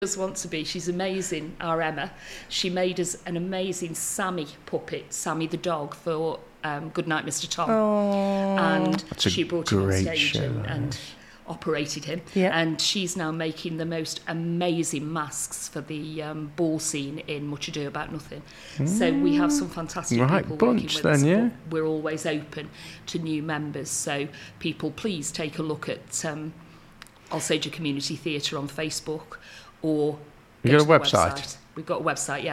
does want to be. She's amazing, our Emma. She made us an amazing Sammy puppet, Sammy the dog, for Goodnight Mr. Tom. Oh, and she brought him on stage and operated him. Yeah. And she's now making the most amazing masks for the ball scene in Much Ado About Nothing. So we have some fantastic people working with us. But we're always open to new members. So people, please take a look at Alsager Community Theatre on Facebook, or you got a website? We've got a website,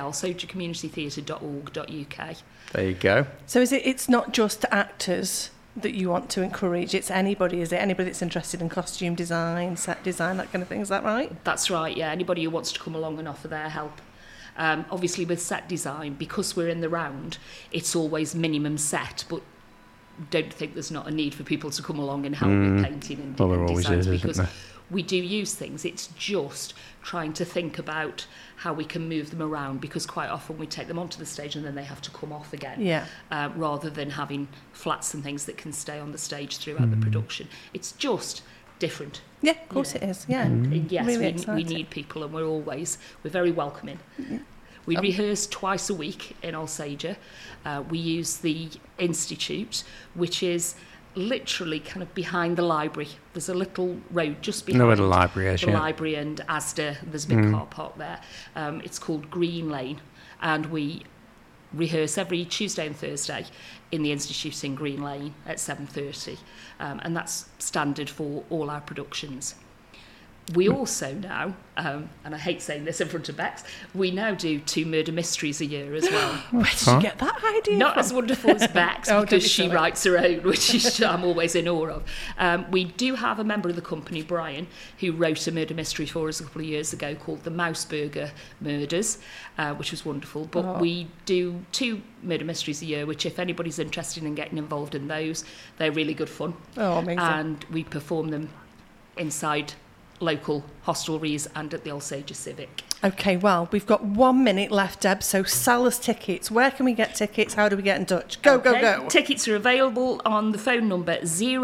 alsagercommunitytheatre.org.uk. There you go. So it's not just actors that you want to encourage, it's anybody, is it? Anybody that's interested in costume design, set design, that kind of thing, is that right? That's right, yeah. Anybody who wants to come along and offer their help. Obviously with set design, because we're in the round, it's always minimum set, but don't think there's not a need for people to come along and help with painting and designs, because we do use things. It's just trying to think about how we can move them around, because quite often we take them onto the stage and then they have to come off again, rather than having flats and things that can stay on the stage throughout the production. It's just different. Yeah, of course it is. Yeah. And yes, really we need people, and we're very welcoming. We rehearse twice a week in Alsager. We use the Institute, which is literally kind of behind the library. There's a little road just behind where the library is, library and Asda. There's a big car park there. It's called Green Lane, and we rehearse every Tuesday and Thursday in the Institute in Green Lane at 7:30, and that's standard for all our productions. We also now, and I hate saying this in front of Bex, we now do 2 murder mysteries a year as well. Where did you get that idea Not from? as wonderful as Bex, because she writes her own, which I'm always in awe of. We do have a member of the company, Brian, who wrote a murder mystery for us a couple of years ago called The Mouseburger Murders, which was wonderful. But we do 2 murder mysteries a year, which if anybody's interested in getting involved in those, they're really good fun. Oh, amazing. And we perform them inside local hostelries and at the Alsager Civic. Okay, well, we've got 1 minute left, Deb, so sell us tickets. Where can we get tickets? How do we get in touch? Go. Tickets are available on the phone number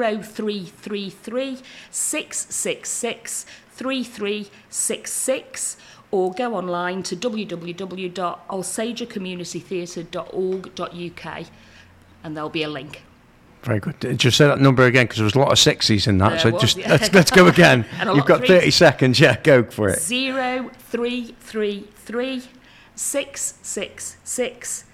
0333 666 3366, or go online to www.alsagercommunitytheatre.org.uk, and there'll be a link. Very good. Just say that number again, because there was a lot of sixies in that. Let's go again. You've got 30 seconds. Yeah, go for it. 0333 666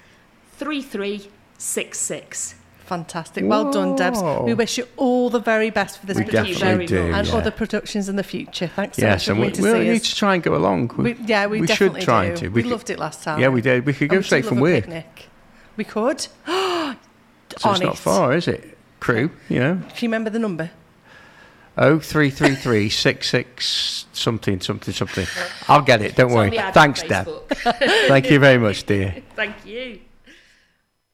3366. Fantastic. Well done, Debs. We wish you all the very best for this production and other productions in the future. Thanks so much for coming to see us. We need to try and go along. We definitely should try to. We loved it last time. Yeah, we did. We could go straight from work. We could. So it's not far, is it? Crew, Can you remember the number? 0333 66 something. I'll get it, don't worry. Thanks, Deb. Thank you very much, dear. Thank you.